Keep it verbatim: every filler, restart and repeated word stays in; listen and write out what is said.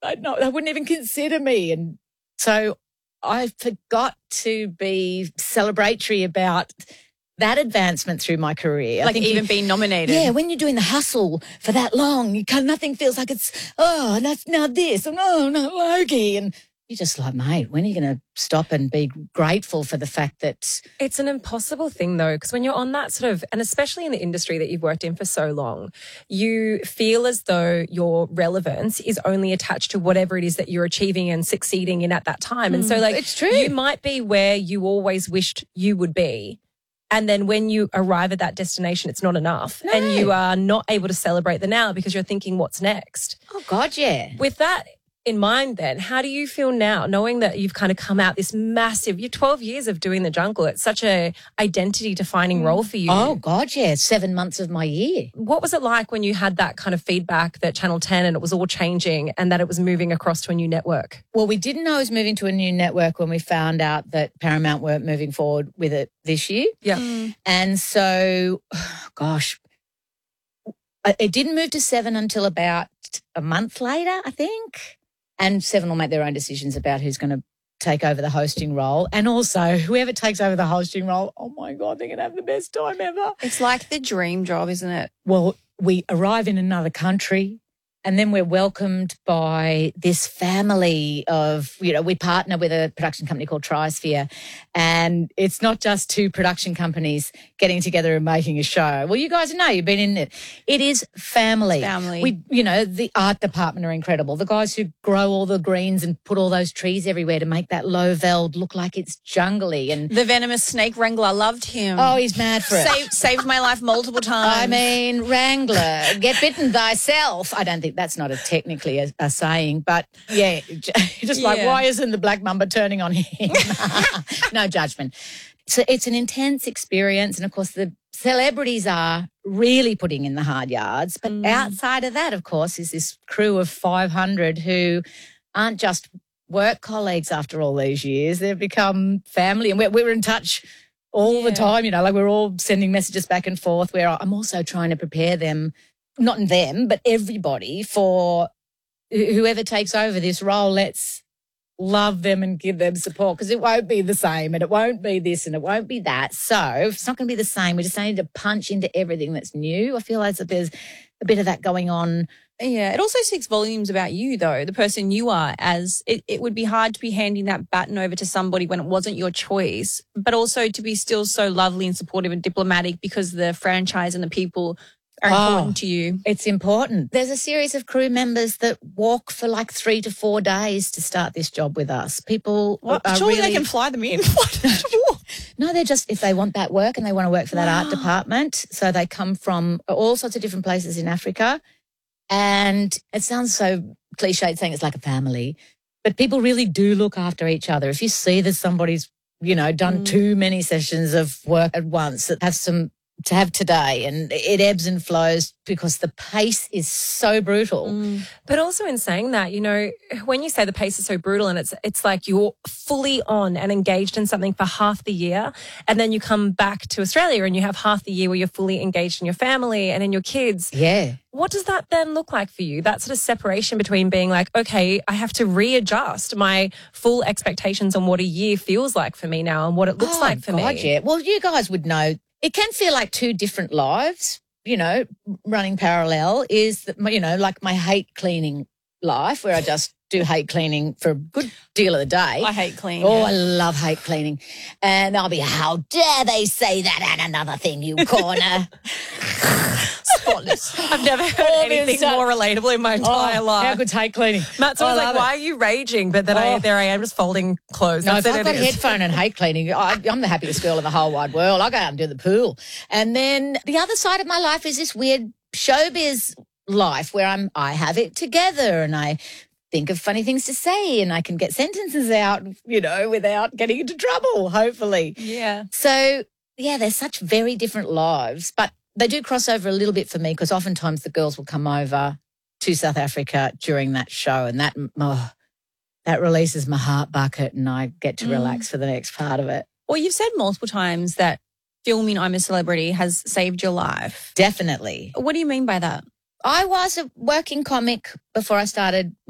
I'd not, they wouldn't even consider me. And so I forgot to be celebratory about that advancement through my career. Like I think even you, being nominated. Yeah, when you're doing the hustle for that long, you can, nothing feels like it's, oh, that's now this, and oh, no, Logie. And you're just like, mate, when are you going to stop and be grateful for the fact that... It's an impossible thing, though, because when you're on that sort of, and especially in the industry that you've worked in for so long, you feel as though your relevance is only attached to whatever it is that you're achieving and succeeding in at that time. And so, like, it's true. You might be where you always wished you would be. And then when you arrive at that destination, it's not enough. No. And you are not able to celebrate the now because you're thinking, what's next? Oh, God, yeah. With that in mind then, how do you feel now, knowing that you've kind of come out this massive, you're twelve years of doing the jungle. It's such a identity-defining role for you. Oh, God, yeah. Seven months of my year. What was it like when you had that kind of feedback that Channel ten and it was all changing and that it was moving across to a new network? Well, we didn't know it was moving to a new network when we found out that Paramount weren't moving forward with it this year. Yeah. Mm. And so, gosh, it didn't move to Seven until about a month later, I think. And Seven will make their own decisions about who's going to take over the hosting role. And also, whoever takes over the hosting role, oh, my God, they're going to have the best time ever. It's like the dream job, isn't it? Well, we arrive in another country and then we're welcomed by this family of, you know, we partner with a production company called Trisphere, and it's not just two production companies getting together and making a show. Well, you guys know, you've been in it. It is family. It's family. We, you know, the art department are incredible. The guys who grow all the greens and put all those trees everywhere to make that low veld look like it's jungly. And The venomous snake wrangler, loved him. oh, he's mad for it. Saved, saved my life multiple times. I mean, Wrangler, get bitten thyself. I don't think that's not a technically a, a saying, but yeah, just like, Yeah. why isn't the black mamba turning on him? No judgment. So it's an intense experience. And of course, the celebrities are really putting in the hard yards. But Mm. outside of that, of course, is this crew of five hundred who aren't just work colleagues after all these years. They've become family, and we're, we're in touch all the Yeah. time, you know, like we're all sending messages back and forth, where I'm also trying to prepare them, not them, but everybody, for wh- whoever takes over this role. Let's love them and give them support, because it won't be the same, and it won't be this and it won't be that. So if it's not going to be the same, we just need to punch into everything that's new. I feel like there's a bit of that going on. Yeah, it also speaks volumes about you, though, the person you are, as it, it would be hard to be handing that baton over to somebody when it wasn't your choice, but also to be still so lovely and supportive and diplomatic because the franchise and the people are Oh. important to you. It's important. There's a series of crew members that walk for like three to four days to start this job with us. People What? are Surely really... they can fly them in. What? No, they're just, if they want that work and they want to work for that art department. So they come from all sorts of different places in Africa. And it sounds so cliched saying it's like a family, but people really do look after each other. If you see that somebody's, you know, done Mm. too many sessions of work at once, that have some to have today, and it ebbs and flows because the pace is so brutal. Mm. But also in saying that, you know, when you say the pace is so brutal and it's it's like you're fully on and engaged in something for half the year, and then you come back to Australia and you have half the year where you're fully engaged in your family and in your kids. Yeah. What does that then look like for you? That sort of separation between being like, okay, I have to readjust my full expectations on what a year feels like for me now and what it looks Oh, like for God, me. yeah. Well, you guys would know. It can feel like two different lives, you know, running parallel is, that, you know, like my hate cleaning life, where I just do hate cleaning for a good deal of the day. I hate cleaning. Oh, I love hate cleaning. And I'll be, how dare they say that and another thing, you corner. Spotless. I've never heard All anything this, uh, more relatable in my entire Oh, life. how good's hate cleaning? Matt's I always like, love why it. are you raging? But then I, Oh. there I am just folding clothes. No, That's if it, I've got it is. headphone and hate cleaning, I, I'm the happiest girl in the whole wide world. I go out and do the pool. And then the other side of my life is this weird showbiz life where I'm, I have it together and I think of funny things to say and I can get sentences out, you know, without getting into trouble, hopefully. Yeah. So, yeah, they're such very different lives, but they do cross over a little bit for me because oftentimes the girls will come over to South Africa during that show, and that oh, that releases my heart bucket and I get to Mm. relax for the next part of it. Well, you've said multiple times that filming I'm a Celebrity has saved your life. Definitely. What do you mean by that? I was a working comic before I started